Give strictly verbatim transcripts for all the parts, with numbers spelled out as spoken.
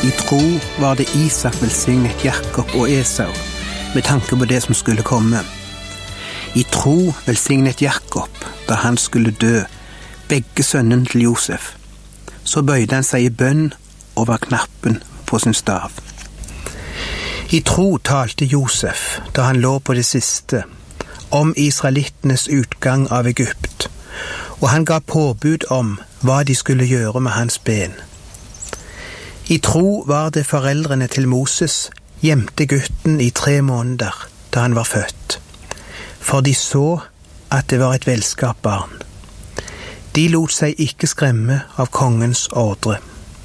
I tro var det Isak velsignet Jakob og Esau, med tanke på det som skulle komme. I tro velsignet Jakob, da han skulle dø, begge sønnen til Josef. Så bøyde han seg i bønn over knappen på sin stav. I tro talte Josef, da han lå på det siste, om israelittenes utgang av Egypt, og han ga påbud om hva de skulle gjøre med hans ben. I tro var det foreldrene til Moses gjemte gutten i tre måneder da han var født, for de så at det var et velskapt barn. De lot seg ikke skremme av kongens ordre.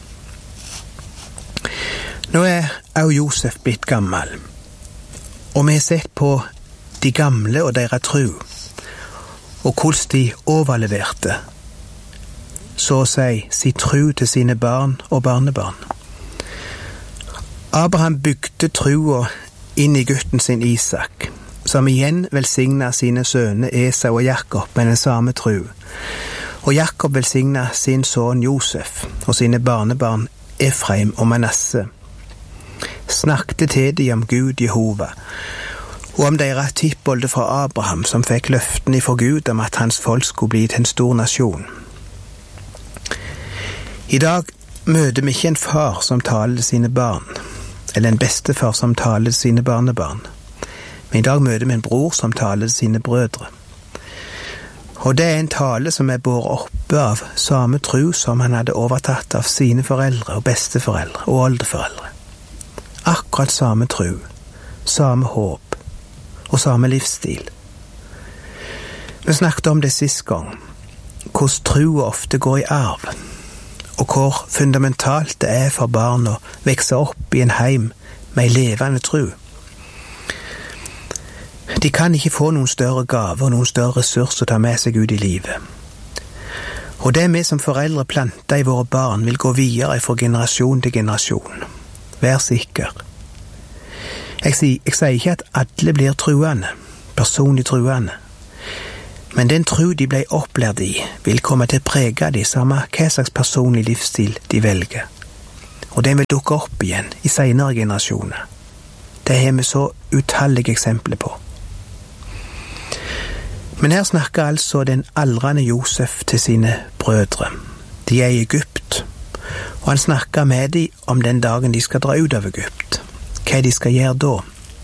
Nå er også Josef blitt gammel, og vi har sett på de gamle og deres tro, og hvordan de overleverte, så å si, sin tro til sine barn og barnebarn. Abraham bygde troa inn i gutten sin Isak, som igjen velsignet sine sønner Esau og Jakob med den samme tro. Og Jakob velsignet sin sønn Josef og sine barnebarn Efraim og Manasse. Snakket til de om Gud Jehova, og om deres tippolde fra Abraham, som fikk løften ifra Gud om at hans folk skulle bli til en stor nasjon. I dag møter vi ikke en far som taler til sine barn, eller en bestefar som taler til sine barnebarn. Men i dag møter vi en bror som taler til sine brødre. Og det er en tale som er båret oppe av samme tro som han hadde overtatt av sine foreldre og besteforeldre og oldeforeldre. Akkurat samme tro, samme håp og samme livsstil. Vi snakket om det sist gang, hvordan tro ofte går i arv, og hvor fundamentalt det er for barn å vokse opp i en heim med en levende tro. De kan ikke få noen større gave og noen større ressurser å ta med seg ut i livet. Og det vi som foreldre planter i våre barn vil gå videre fra generasjon til generasjon. Vær sikker. Jeg sier, jeg sier ikke at alle blir truende, personlig truende, men den tro de ble opplært i vil komme til å prege de samme hva slags personlig livsstil de velger. Og den vil dukke opp igjen i senere generasjoner. Det har vi så utallige eksempler på. Men her snakker altså den aldrende Josef til sine brødre. De er i Egypt, og han snakker med dem om den dagen de skal dra ut av Egypt. Hva de skal gjøre da.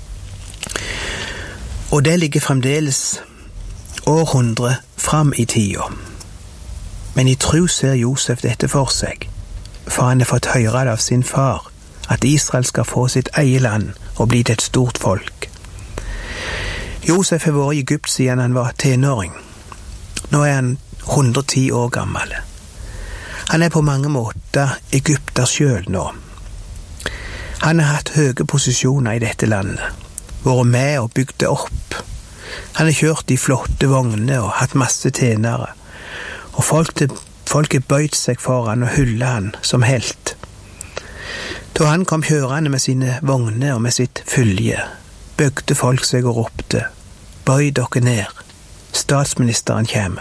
Og det ligger fremdeles århundre fram i tida. Men i tro ser Josef dette for seg, for han har fått høre det av sin far, at Israel skal få sitt eget land og bli til et stort folk. Josef har vært i Egypt siden han var tenåring. Nå er han hundre og ti år gammel. Han er på mange måter Egypter selv nå. Han har hatt høye posisjoner i dette landet, vært med og bygd det opp. Han har kjørt i flotte vogne og hatt masse tjenere, og folk, til, folk har bøyd seg for han og hyllet han som helt. Da han kom kjørende med sine vogne og med sitt fylje, bøgde folk seg og ropte, «Bøy dere ned, statsministeren kommer».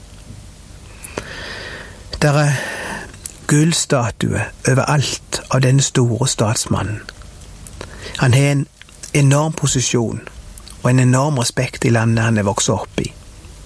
Der er gullstatue overalt av denne store statsmannen. Han har en enorm posisjon og en enorm respekt i landet han er vokst opp i.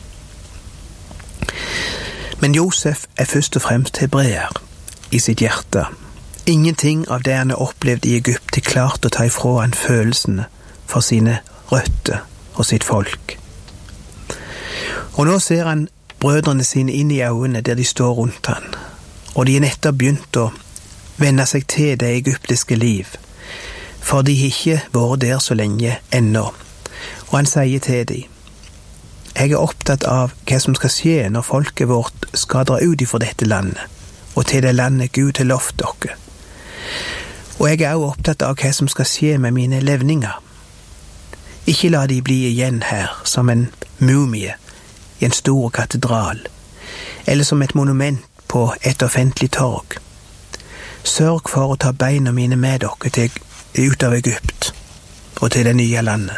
Men Josef er først og fremst hebreer i sitt hjerte. Ingenting av det han har opplevd i Egypt er klart å ta ifra han følelsene for sine røtter og sitt folk. Og nå ser han brødrene sine inn i øynene der de står rundt han, og de er nettopp begynt å vende seg til det egyptiske liv, for de har ikke vært der så lenge ennå. Og han sier til dem, «Jeg er opptatt av hva som skal skje når folket vårt skal dra ut ifra dette landet, og til det landet Gud har lovt dere. Og jeg er også opptatt av hva som skal skje med mine levninger. Ikke la de bli igjen her som en mumie i en stor katedral, eller som et monument på et offentlig torg. Sørg for å ta beina mine med dere til, ut av Egypt og til det nye landet.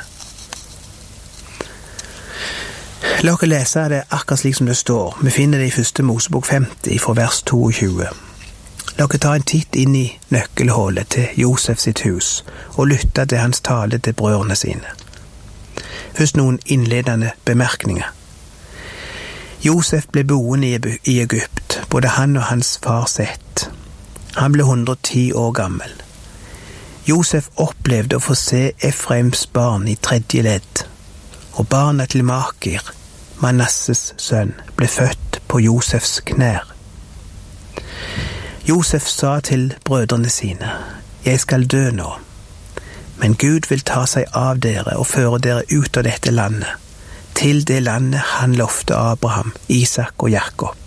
La dere lese det akkurat slik som det står. Vi finner det i første Mosebok femti fra vers tjueto. La oss ta en titt inn i nøkkelhullet til Josef sitt hus og lytte til hans tale til brødrene sine. Først noen innledende bemerkninger. Josef ble boende i Egypt, både han og hans far Seth. Han ble hundre og ti år gammel. Josef opplevde å få se Efraims barn i tredje ledd, og barna til Makir, Manasses sønn, ble født på Josefs knær. Josef sa til brødrene sine, «Jeg skal dø nå, men Gud vil ta seg av dere og føre dere ut av dette landet, til det landet han lovte Abraham, Isak og Jakob.»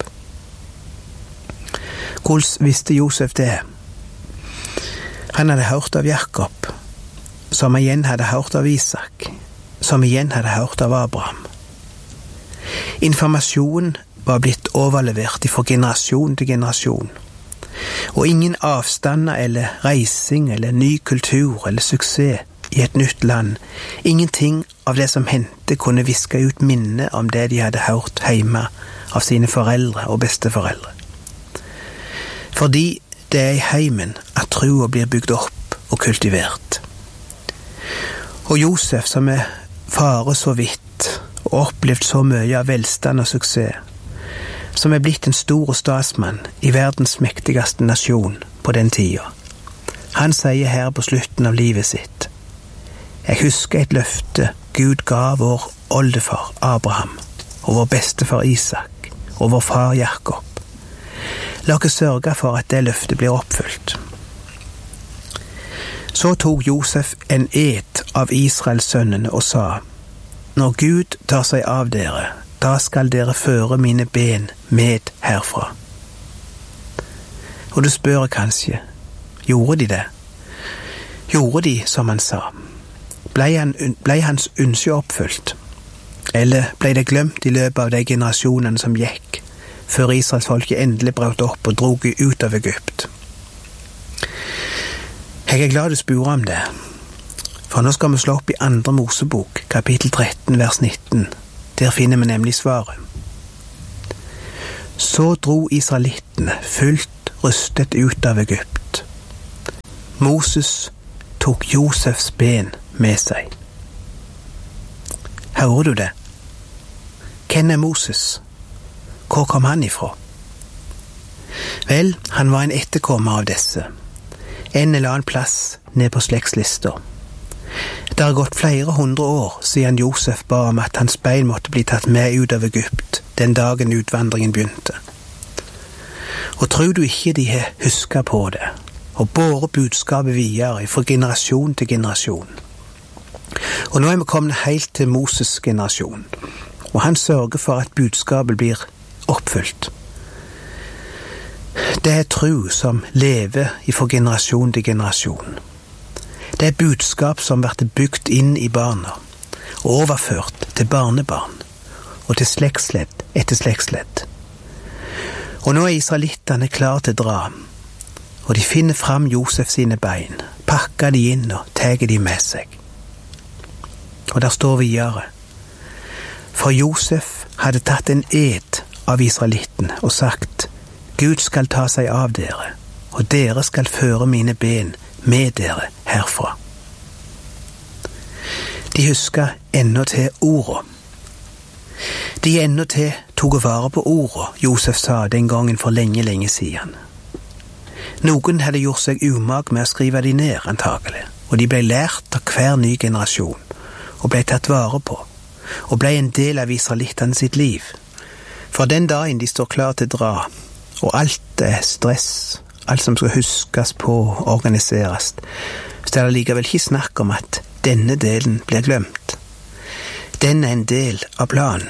Hvordan visste Josef det? Han hadde hørt av Jakob, som igjen hadde hørt av Isak, som igjen hadde hørt av Abraham. Informasjonen var blitt overlevert fra generasjon til generasjon, og ingen avstander eller reising eller ny kultur eller suksess i et nytt land, ingenting av det som hendte kunne viske ut minne om det de hadde hørt hjemme av sine foreldre og besteforeldre. Fordi det er i heimen at troa blir bygd opp og kultivert. Og Josef, som er fare så vidt og opplevd så mye av velstand og suksess, som er blitt en stor statsmann i verdens mektigste nasjon på den tida. Han sier her på slutten av livet sitt, «Jeg husker et løfte Gud ga vår oldefar Abraham, og vår bestefar Isak, og vår far Jakob. La oss sørge for at det løftet blir oppfylt.» Så tok Josef en ed av Israels sønnene og sa, «Når Gud tar seg av dere, da skal dere føre mine ben med herfra.» Og du spør kanskje, gjorde de det? Gjorde de som han sa? Ble, han, ble hans ønske oppfylt? Eller ble det glemt i løpet av de generasjonene som gikk, før Israels folket endelig brøt opp og drog ut av Egypt? Jeg er glad du spør om det, for nå skal vi slå opp i andre Mosebok, kapittel tretten, vers nitten. Der finner vi nemlig svaret. Så dro israelittene fullt rystet ut av Egypt. Moses tok Josefs ben med seg. Hører du det? Hvem er Moses? Hvor kom han ifra? Vel, han var en etterkommer av disse. En eller annen plass ned på slektslister. Det har gått flere hundre år siden Josef ba om at hans bein måtte bli tatt med ut av Egypt den dagen utvandringen begynte. Og tror du ikke de har husket på det, og båret budskapet videre fra generasjon til generasjon? Og nå er vi kommet helt til Moses' generasjon, og han sørger for at budskapet blir oppfylt. Det er tro som lever fra generasjon til generasjon. Det er budskap som blir bygd inn i barna, og overført til barnebarn, og til slektsledd etter slektsledd. Og nå er israelittene klar til å dra, og de finner fram Josef sine bein, pakker de inn og teger de med seg. Og der står videre, for Josef hadde tatt en ed av israelittene og sagt, Gud skal ta seg av dere, og dere skal føre mine ben med dere herfra. De husker ennå til ordet. De ennå til tog å vare på ordet Josef sa den gangen for lenge, lenge siden. Noen hadde gjort seg umak med å skrive de ned, antagelig, og de ble lært av hver ny generasjon, og ble tatt vare på, og ble en del av israelittene sitt liv. For den dagen de står klar til å dra, og alt er stress, alt som skal huskes på og organiseres, så er det likevel ikke snakk om at denne delen blir glemt. Den er en del av planen.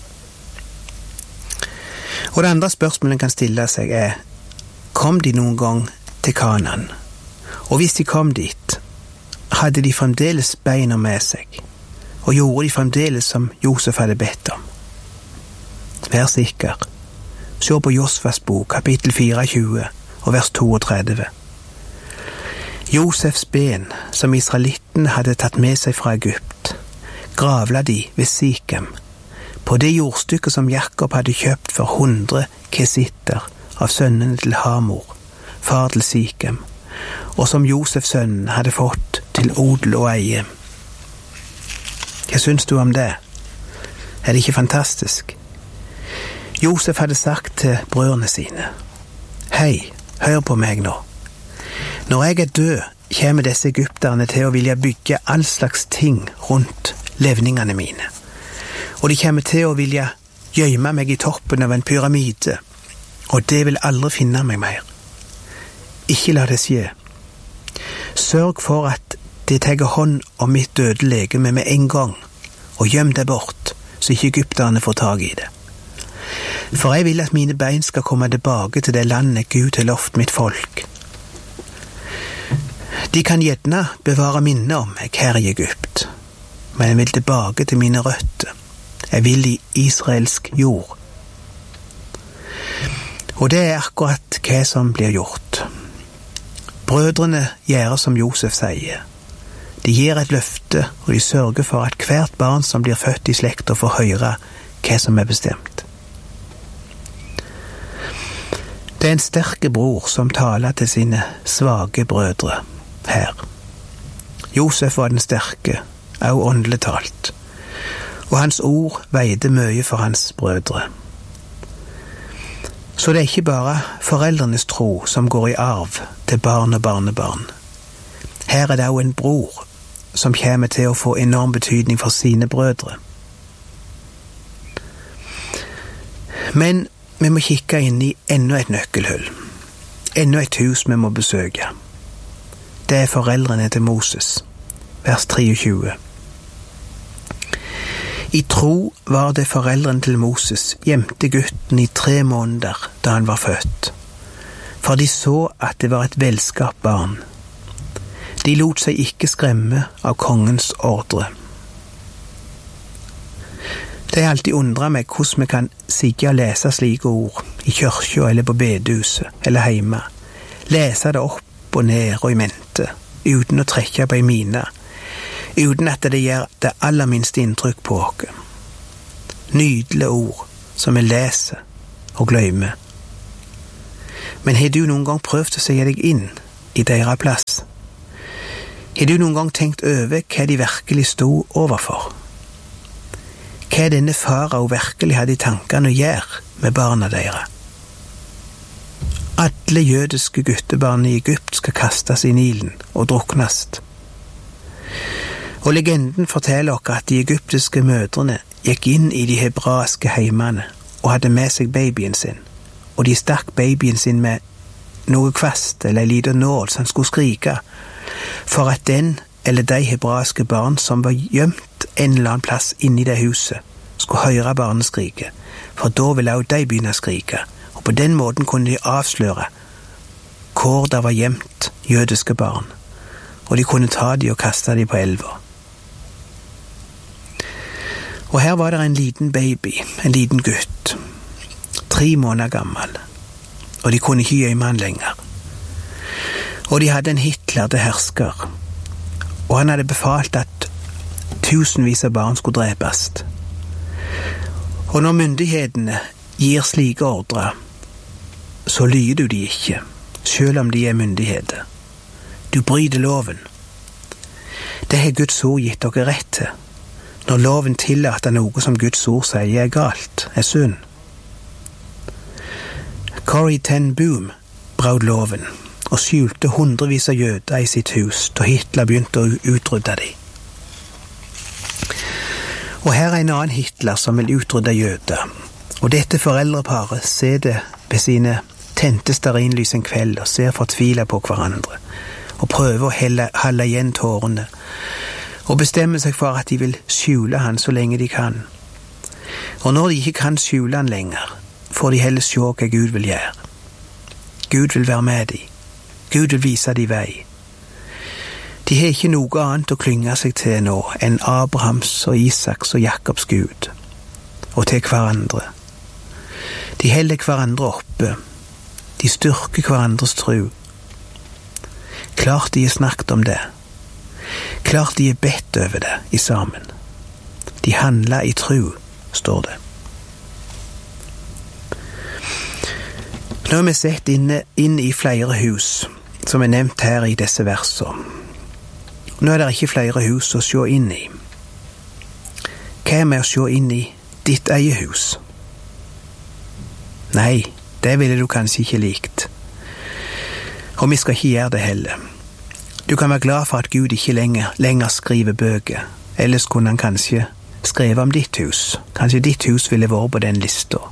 Og det andre spørsmålet en kan stille seg er, kom de noen gang til Kanaan? Og hvis de kom dit, hadde de fremdeles beina med seg, og gjorde de fremdeles som Josef hadde bedt om? Vær sikker. Se på Josvas bok, kapittel tjuefire, og vers trettito. Josefs ben, som israelittene hadde tatt med seg fra Egypt, gravla de ved Sikem, på det jordstykket som Jakob hadde kjøpt for hundre kesitter av sønnene til Hamor, far til Sikem, og som Josefs sønn hadde fått til odel og eie. Hva syns du om det? Er det ikke fantastisk? Josef hadde sagt til brødrene sine, «Hei, hør på meg nå. Når jeg er død, kommer disse egypterne til å vilja bygge all slags ting rundt levningene mine. Og de kommer til å vilja gjemme meg i toppen av en pyramide, og det vil aldri finne meg mer. Ikke la det skje. Sørg for at de tar hånd om mitt døde legeme med en gang, og gjem det bort, så ikke egypterne får tag i det. For jeg vil at mine bein skal komme tilbake til det landet Gud har lovt mitt folk. De kan gjerne bevare minne om meg her i Egypt, men jeg vil tilbake til mine røtter. Jeg vil i israelsk jord. Og det er akkurat hva som blir gjort. Brødrene gjør som Josef sier. De gir et løfte, og de sørger for at hvert barn som blir født i slekta får høre hva som er bestemt. Det er en sterke bror som taler til sine svage brødre her. Josef var den sterke, også åndelig talt, og hans ord veide mye for hans brødre. Så det er ikke bare foreldrenes tro som går i arv til barn og barnebarn. Her er det også en bror som kommer til å få enorm betydning for sine brødre. Men vi må kikke inn i enda et nøkkelhull. Enda et hus vi må besøke. Det er foreldrene til Moses, vers treogtjue. I tro var det foreldrene til Moses gjemte gutten i tre måneder da han var født, for de så at det var et velskapt barn. De lot seg ikke skremme av kongens ordre. Det har alltid undret meg hvordan vi kan sitte og lese slike ord i kirka eller på bedehuset eller hjemme, lese det opp og ned og i mente, uten å trekke på ei mine, uten at det gjør det aller minste inntrykk på oss. Nydelige ord som vi leser og glemmer. Men har du noen gang prøvd å se deg inn i deres plass? Har du noen gang tenkt over hva de virkelig stod overfor? Hva denne farao virkelig hadde i tankene å gjøre med barna deres? Alle jødiske guttebarn i Egypt skal kastes i Nilen og druknes. Og legenden forteller oss at de egyptiske mødrene gikk inn i de hebraiske heimene og hadde med seg babyen sin, og de stakk babyen sin med noe kvast eller en liten nål som skulle skrike, for at den eller de hebraiske barn som var gjemt en eller annen plass inne i det huset, skulle høre barnet skrike, for da ville også de begynne å skrike, og på den måten kunne de avsløre hvor det var gjemt jødiske barn, og de kunne ta de og kaste de på elva. Og her var det en liten baby, en liten gutt, tre måneder gammel, og de kunne ikke gjemme han lenger. Og de hadde en Hitler til hersker, og han hadde befalt at tusenvis av barn skulle drepes. Og når myndighetene gir slike ordre, så lyder du de ikke, selv om de er myndigheter. Du bryter loven. Det har Guds ord gitt dere rett til. Når loven tillater noe som Guds ord sier er galt, er synd. Corrie ten Boom brøt loven og skjulte hundrevis av jøder i sitt hus da Hitler begynte å utrydde dem. Og her er en annen Hitler som vil utrydde jøder, og dette foreldreparet ser det ved sine tente stearinlys en kveld og ser fortvilet på hverandre, og prøver å helle, holde igjen tårene, og bestemmer seg for at de vil skjule han så lenge de kan. Og når de ikke kan skjule han lenger, får de heller se hva Gud vil gjøre. Gud vil være med dem. Gud vil vise dem vei. De har ikke noe annet å klynge seg til nå enn Abrahams og Isaks og Jakobs Gud, og til hverandre. De holder hverandre oppe. De styrker hverandres tro. Klart de har snakket om det. Klart de er bedt over det i sammen. De handler i tro, står det. Nå har vi sett inne, inn i flere hus, som er nevnt her i disse versene. Nå er det ikke flere hus å se inn i. Hva med å se inn i ditt eget hus? Nei, det ville du kanskje ikke likt. Og vi skal ikke gjøre det heller. Du kan være glad for at Gud ikke lenger, lenger skriver bøker. Ellers kunne han kanskje skrive om ditt hus. Kanskje ditt hus ville vært på den lista.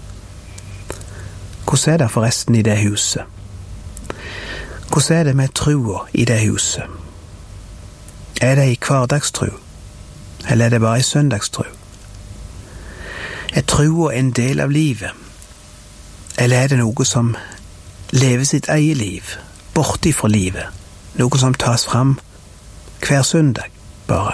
Hvordan er det forresten i det huset? Hvordan er det med troa i det huset? Er det i hverdagstro? Eller er det bare i søndagstro? Er troa en del av livet? Eller er det noe som lever sitt eget liv, borte fra livet? Noe som tas fram hver søndag, bare?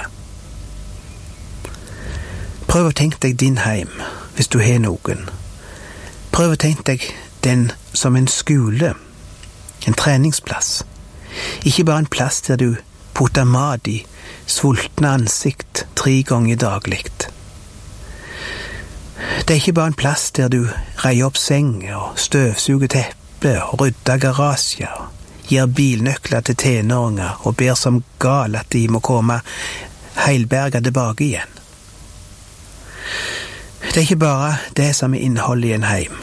Prøv å tenke deg din heim, hvis du har noen. Prøv å tenke deg den som en skole, en treningsplass. Ikke bare en plass der du putter mat i sultne ansikt tre ganger dagligt. Det er ikke bare en plass der du reier opp senger og støvsuger teppe og rydder garasjer og gir bilnøkler til tenåringer og ber som gal at de må komme heilberga tilbake igjen. Det er ikke bare det som er innholdet i en heim.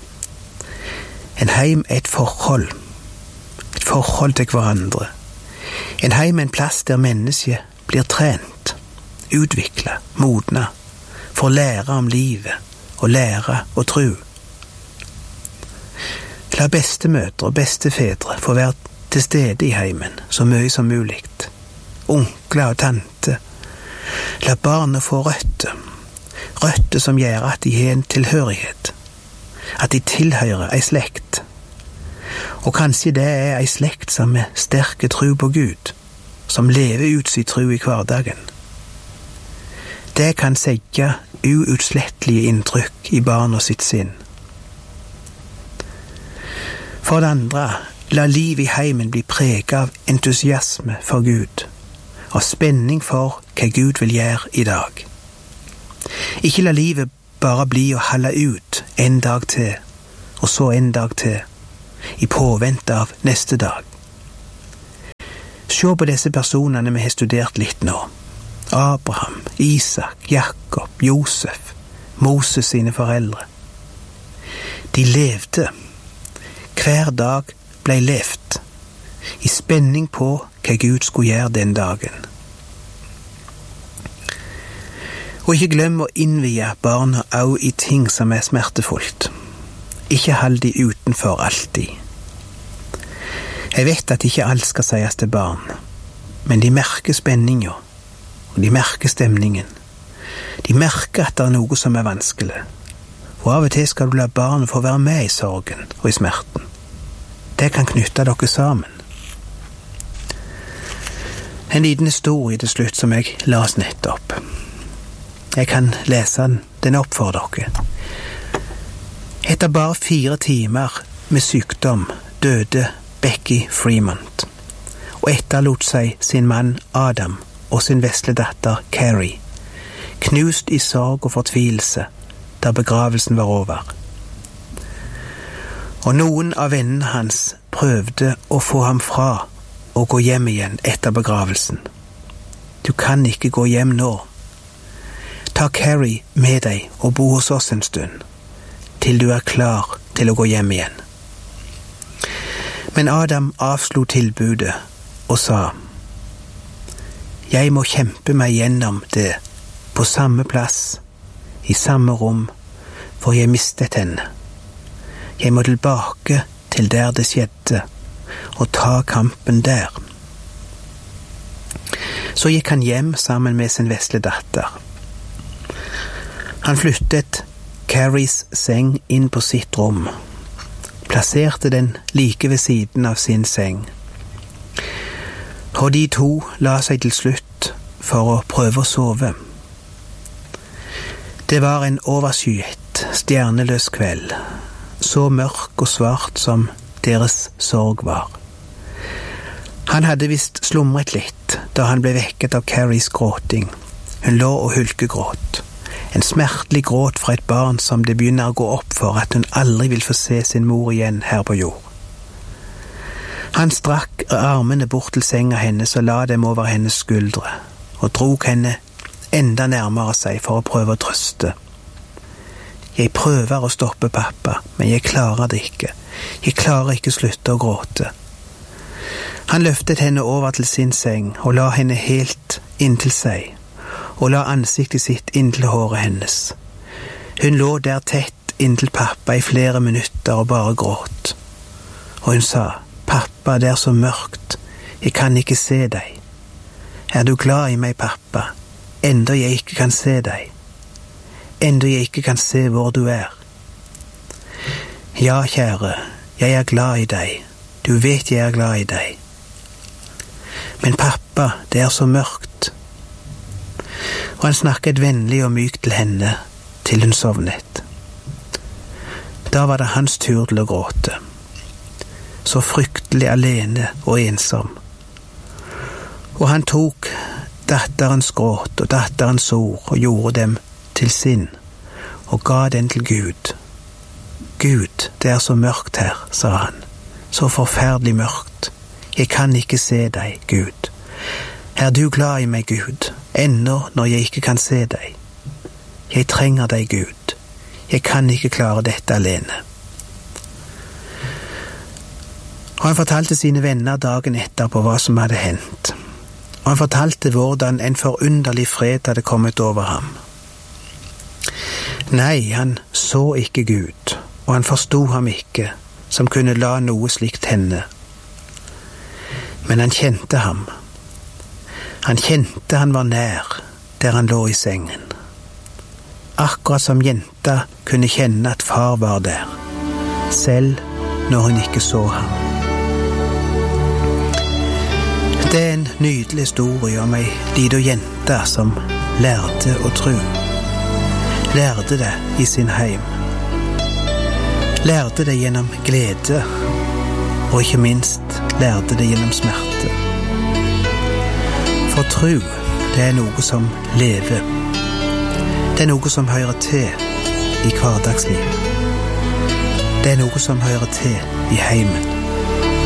En heim er et forhold. Et forhold til hverandre. En heim er en plass der mennesket blir trent, utviklet, modnet, for å lære om livet og lære å tro. La bestemødre og bestefedre få være til stede i heimen så mye som mulig. Onkler og tante. La barnet få røtter. Røtter som gjør at de har en tilhørighet. At de tilhører ei slekt. Og kanskje det er ei slekt som er sterke tro på Gud, som lever ut sin tro i hverdagen. Det kan sette uutslettelige inntrykk i barna sitt sinn. For det andre, la livet i heimen bli preget av entusiasme for Gud, av spenning for hva Gud vil gjøre i dag. Ikke la livet bare bli å holde ut en dag til, og så en dag til, i påvente av neste dag. Se på disse personene vi har studert litt nå. Abraham, Isak, Jakob, Josef, Moses sine foreldre. De levde. Hver dag ble levd, i spenning på hva Gud skulle gjøre den dagen. Og ikke glem å innvie barna også i ting som er smertefullt. Ikke hold de utenfor alltid. Jeg vet at ikke alt skal sies til barn, men de merker spenningen, og de merker stemningen. De merker at det er noe som er vanskelig, og av og til skal du la barnet få være med i sorgen og i smerten. Det kan knytte dere sammen. En liten historie til slutt som jeg las nettopp. Jeg kan lese den opp for dere. Etter bare fire timer med sykdom døde Becky Fremont, og etterlot seg sin mann Adam og sin vesle datter Carrie, knust i sorg og fortvilelse da begravelsen var over. Og noen av vennene hans prøvde å få ham fra å gå hjem igjen etter begravelsen. Du kan ikke gå hjem nå. Ta Carrie med deg og bo hos oss en stund, til du er klar til å gå hjem igjen. Men Adam avslo tilbudet og sa: Jeg må kjempe meg gjennom det på samme plass, i samme rom, for jeg mistet henne. Jeg må tilbake til der det skjedde, og ta kampen der. Så gikk han hjem sammen med sin vesle datter. Han flyttet Carries seng inn på sitt rom, plasserte den like ved siden av sin seng. Og de to la seg til slutt for å prøve å sove. Det var en overskyet, stjerneløs kveld, så mørk og svart som deres sorg var. Han hadde visst slumret litt da han ble vekket av Carries gråting. Hun lå og hulkegråt. En smertelig gråt fra et barn som det begynner å gå opp for at hun aldri vil få se sin mor igjen her på jord. Han strakk armene bort til senga hennes og la dem over hennes skuldre, og drog henne enda nærmere seg for å prøve å trøste. Jeg prøver å stoppe pappa, men jeg klarer det ikke. Jeg klarer ikke slutte å gråte. Han løftet henne over til sin seng og la henne helt inntil seg, og la ansiktet sitt inntil håret hennes. Hun lå der tett inntil pappa i flere minutter og bare gråt. Og hun sa, «Pappa, det er så mørkt. Jeg kan ikke se deg. Er du glad i meg, pappa, enda jeg ikke kan se deg? Enda jeg ikke kan se hvor du er?» «Ja, kjære, jeg er glad i deg. Du vet jeg er glad i deg. Men pappa, det er så mørkt.» Og han snakket vennlig og mykt til henne, til hun sovnet. Da var det hans tur til å gråte. Så fryktelig alene og ensom. Og han tok datterens gråt og datterens ord og gjorde dem til sin, og ga den til Gud. «Gud, det er så mørkt her», sa han. «Så forferdelig mørkt. Jeg kan ikke se deg, Gud. Er du glad i meg, Gud, ennå når jeg ikke kan se deg? Jeg trenger deg, Gud. Jeg kan ikke klare dette alene.» Og han fortalte sine venner dagen etter på hva som hadde hendt. Og han fortalte hvordan en forunderlig fred hadde kommet over ham. Nei, han så ikke Gud, og han forstod ham ikke, som kunne la noe slikt hende. Men han kjente ham. Han kjente han var nær, der han lå i sengen. Akkurat som jenta kunne kjenne at far var der, selv når hun ikke så ham. Det er en nydelig historie om ei liten jente som lærte å tro. Lærte det i sin heim. Lærte det gjennom glede, og ikke minst lærte det gjennom smerte. For tro, det er noe som lever. Det er noe som hører til i hverdagslivet. Det er noe som hører til i heimen.